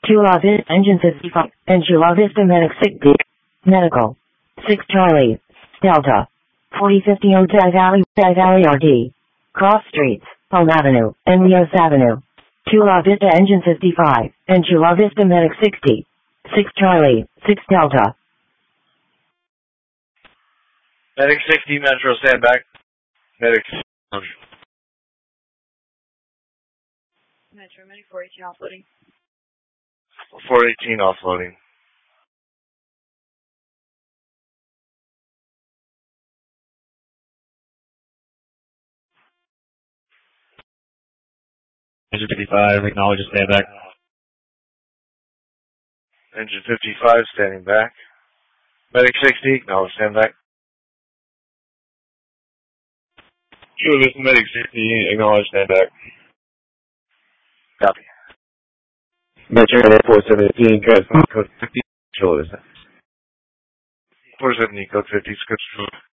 Chula Vista Engine 55 and Chula Vista Medic 60 Medical 6 Charlie Delta 4050 Ojai Valley RD Cross Streets Home Avenue and Rios Avenue. Chula Vista Engine 55 and Chula Vista Medic 60 6 Charlie 6 Delta. Medic 60 Metro, stand back. Medic Metro, Medic 418 offloading. 418 offloading. Engine 55, acknowledge, stand back. Engine 55, standing back. Medic 60, acknowledge, stand back. Chula Vista Medic 60, acknowledge, stand back. Copy. Metro 417, code 50, Chula Vista. 470, code 50, script.